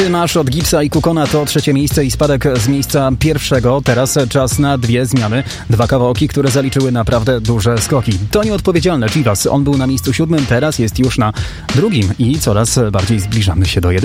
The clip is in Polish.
Ty masz od Gipsa i Kukona to 3. miejsce i spadek z miejsca 1. Teraz czas na 2 zmiany. 2 kawałki, które zaliczyły naprawdę duże skoki. To nieodpowiedzialne Chivas. On był na miejscu 7, teraz jest już na 2. i coraz bardziej zbliżamy się do 1.